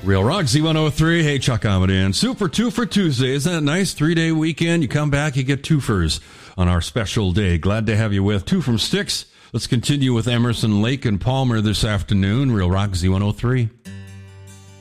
Real Rock Z103. Hey, Chuck Amity and Super 2 for Tuesday. Isn't that nice? 3-day weekend. You come back, you get twofers on our special day. Glad to have you with. Two from Sticks. Let's continue with Emerson, Lake, and Palmer this afternoon. Real Rock Z103.